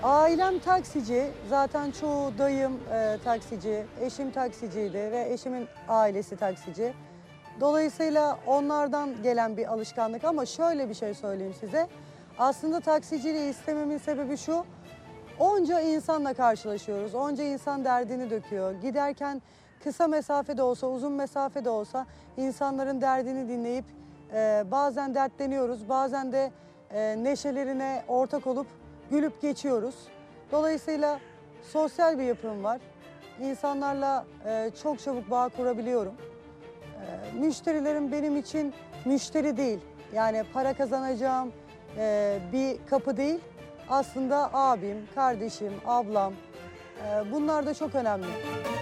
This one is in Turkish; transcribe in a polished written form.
Ailem taksici. Zaten çoğu dayım taksici, eşim taksiciydi ve eşimin ailesi taksici. Dolayısıyla onlardan gelen bir alışkanlık ama şöyle bir şey söyleyeyim size. Aslında taksiciliği istememin sebebi şu. Onca insanla karşılaşıyoruz. Onca insan derdini döküyor. Giderken kısa mesafe de olsa, uzun mesafe de olsa insanların derdini dinleyip bazen dertleniyoruz, bazen de neşelerine ortak olup gülüp geçiyoruz. Dolayısıyla sosyal bir yapım var. İnsanlarla çok çabuk bağ kurabiliyorum. Müşterilerim benim için müşteri değil. Yani para kazanacağım bir kapı değil. Aslında abim, kardeşim, ablam bunlar da çok önemli.